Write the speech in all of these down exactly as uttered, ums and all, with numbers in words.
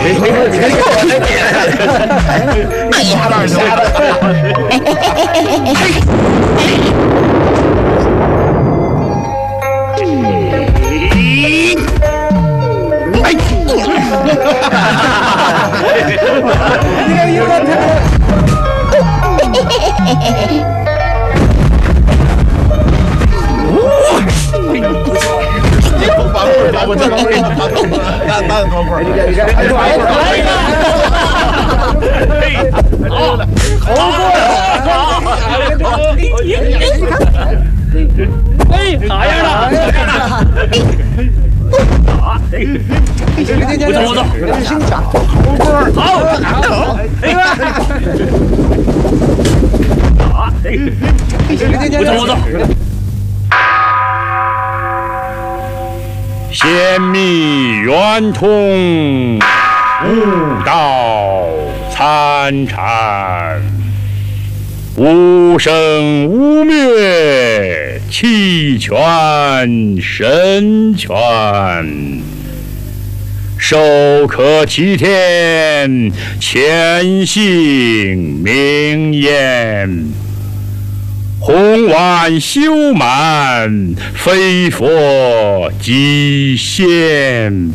瞎的瞎的。你看一个他。我这帮人，那那多会儿？你看，你看，来来来，好，好，哎，咋样了？啊，我走，我走，好，哎，啊，我走，我走。仙密圆通，悟道参禅，无生无灭，气全神全，手可齐天，潜行明言。洪万修满，非佛即仙。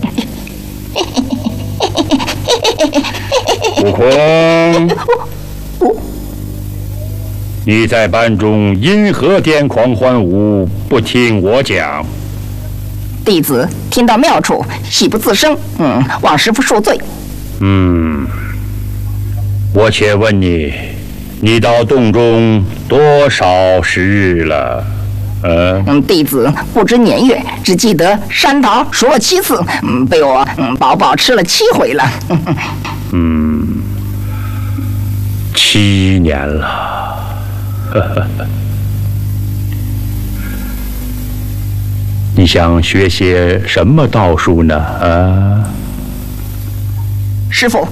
悟空，你在班中因何癫狂欢舞，不听我讲？ 弟子听到妙处，喜不自胜，嗯，望师父恕罪。 嗯，我且问你。你到洞中多少时日了？呃、 嗯，弟子不知年月，只记得山桃数了七次，嗯，被我嗯饱饱吃了七回了。 嗯，七年了。呵呵呵。你想学些什么道术呢？啊？ 师父。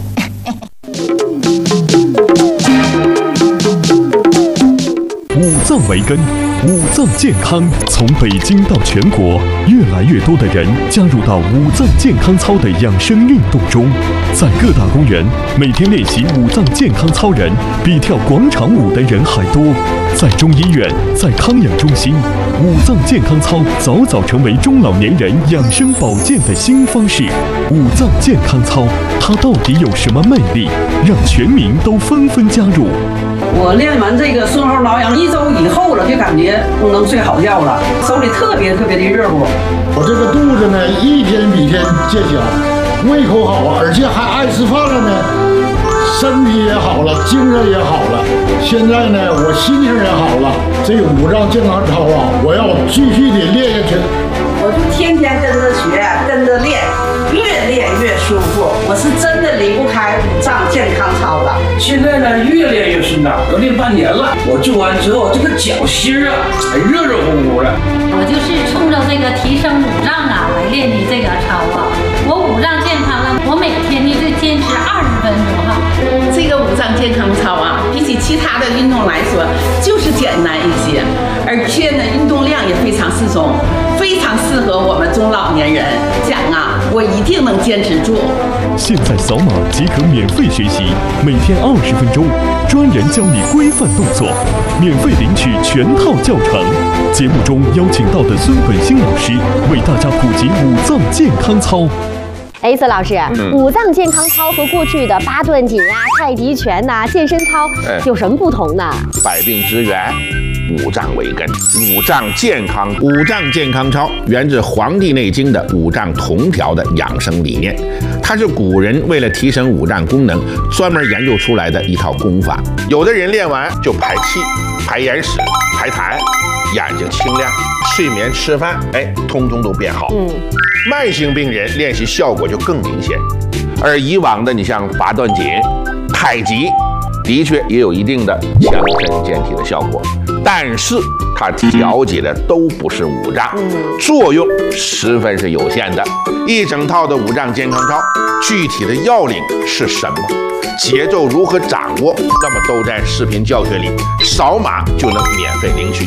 五脏为根，五脏健康。从北京到全国，越来越多的人加入到五脏健康操的养生运动中。在各大公园，每天练习五脏健康操人比跳广场舞的人还多。在中医院，在康养中心，五脏健康操早早成为中老年人养生保健的新方式。五脏健康操，它到底有什么魅力，让全民都纷纷加入？ 我练完这个顺后挠痒一周以后了，就感觉不能睡好觉了，手里特别特别的热乎。 我这个肚子呢，一天比一天见小，胃口好啊，而且还爱吃饭了呢，身体也好了，精神也好了。现在呢，我心情也好了。这个五脏健康操啊，我要继续的练下去。 我就天天跟着学，跟着练，越练越舒服。我是真的离不开五脏健康操的。 现在呢，越练越顺当，我练半年了。我做完之后，这个脚心啊，还热热乎乎的。 我就是冲着这个提升五脏啊来练的这个操啊。我五脏健康了，我每天呢就坚持二十分钟哈。 这个五脏健康操啊，比起其他的运动来说，就是简单一些，而且呢，运动量也非常适中。非常适合我们中老年人，讲啊，我一定能坚持住。 现在扫码即可免费学习，每天二十分钟，专人教你规范动作，免费领取全套教程。节目中邀请到的孙本兴老师为大家普及五脏健康操。 哎，孙老师，嗯、五脏健康操和过去的八段锦啊、太极拳呐、啊、健身操有什么不同呢？ 百病之源，五脏为根，五脏健康。五脏健康操源自《黄帝内经》的五脏同调的养生理念，它是古人为了提升五脏功能专门研究出来的一套功法。有的人练完就排气、排眼屎、排痰，眼睛清亮，睡眠、吃饭，哎，通通都变好。嗯。慢性病人练习效果就更明显，而以往的你像八段锦、太极，的确也有一定的强身健体的效果，但是它调节的都不是五脏，作用十分是有限的。一整套的五脏健康操，具体的要领是什么，节奏如何掌握，那么都在视频教学里，扫码就能免费领取。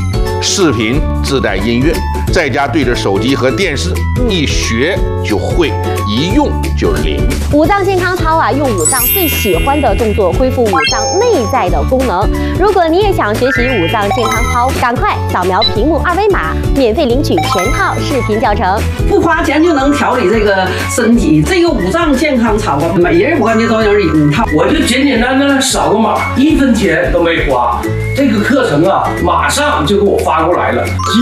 视频自带音乐，在家对着手机和电视，一学就会，一用就灵。 五脏健康操啊，用五脏最喜欢的动作恢复五脏内在的功能。如果你也想学习五脏健康操，赶快扫描屏幕二维码，免费领取全套视频教程。 不花钱就能调理这个身体，这个五脏健康操啊，每人我感觉都有一套。 我就简简单单扫个码，一分钱都没花。这个课程啊，马上就给我发过来了。